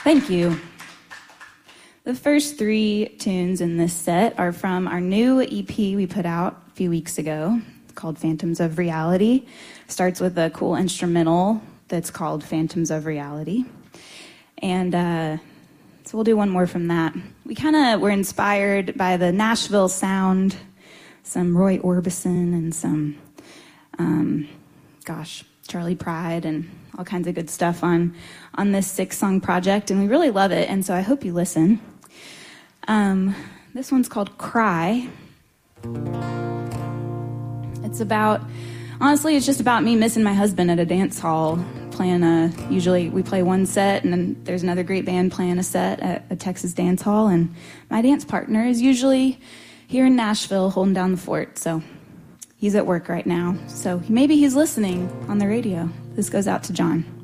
Thank you. The first 3 tunes in this set are from our new EP we put out a few weeks ago. It's called Phantoms of Reality. Starts with a cool instrumental that's called Phantoms of Reality. And so we'll do one more from that. We kind of were inspired by the Nashville sound, some Roy Orbison and some, Charlie Pride and all kinds of good stuff on this 6-song project, and we really love it, and so I hope you listen. This one's called Cry. It's just about me missing my husband at a dance hall, usually we play one set, and then there's another great band playing a set at a Texas dance hall, and my dance partner is usually here in Nashville holding down the fort, so he's at work right now, so maybe he's listening on the radio. This goes out to John.